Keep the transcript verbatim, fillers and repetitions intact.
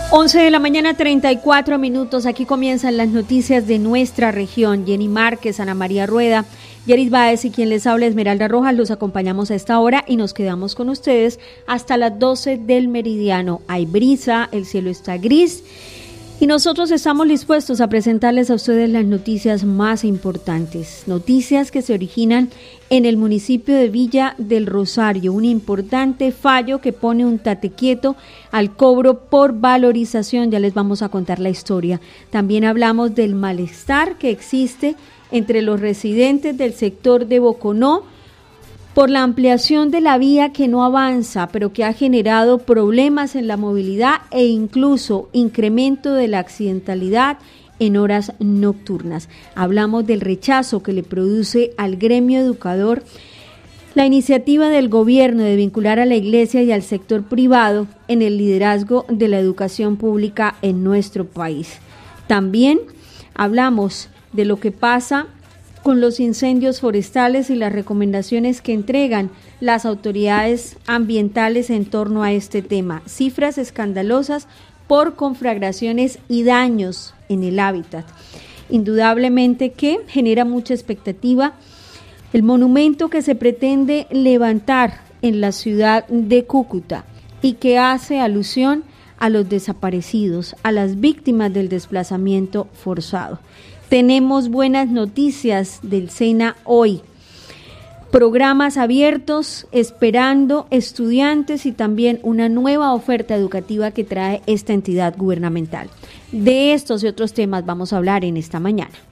once de la mañana, treinta y cuatro minutos. Aquí comienzan las noticias de nuestra región. Jenny Márquez, Ana María Rueda, Yeris Báez y quien les habla, Esmeralda Rojas. Los acompañamos a esta hora y nos quedamos con ustedes hasta las doce del meridiano. Hay brisa, el cielo está gris y nosotros estamos dispuestos a presentarles a ustedes las noticias más importantes. Noticias que se originan en el municipio de Villa del Rosario. Un importante fallo que pone un tate quieto al cobro por valorización. Ya les vamos a contar la historia. También hablamos del malestar que existe entre los residentes del sector de Boconó por la ampliación de la vía que no avanza, pero que ha generado problemas en la movilidad e incluso incremento de la accidentalidad en horas nocturnas. Hablamos del rechazo que le produce al gremio educador la iniciativa del gobierno de vincular a la iglesia y al sector privado en el liderazgo de la educación pública en nuestro país. También hablamos de lo que pasa con los incendios forestales y las recomendaciones que entregan las autoridades ambientales en torno a este tema. Cifras escandalosas por conflagraciones y daños en el hábitat. Indudablemente que genera mucha expectativa el monumento que se pretende levantar en la ciudad de Cúcuta y que hace alusión a los desaparecidos, a las víctimas del desplazamiento forzado. Tenemos buenas noticias del SENA hoy. Programas abiertos, esperando estudiantes y también una nueva oferta educativa que trae esta entidad gubernamental. De estos y otros temas vamos a hablar en esta mañana.